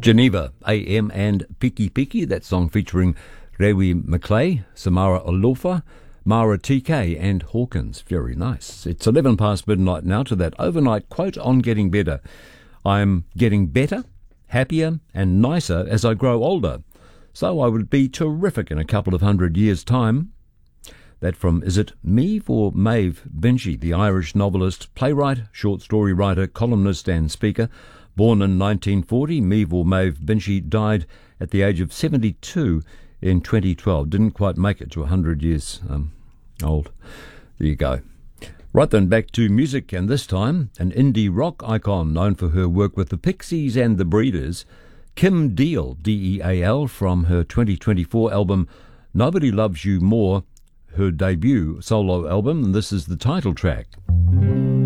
Geneva, AM and Piki Piki, that song featuring Rewi McClay, Samara Olofa, Mara TK and Hawkins. Very nice. It's 11 past midnight now to that overnight quote on getting better. I'm getting better, happier and nicer as I grow older. So I would be terrific in a couple of 100 years' time. That from Is It Me or Maeve Binchy, the Irish novelist, playwright, short story writer, columnist and speaker. Born in 1940, Maeve Binchy died at the age of 72 in 2012. Didn't quite make it to 100 years old. There you go. Right then, back to music, and this time an indie rock icon known for her work with the Pixies and the Breeders, Kim Deal, Deal, from her 2024 album Nobody Loves You More, her debut solo album, and this is the title track.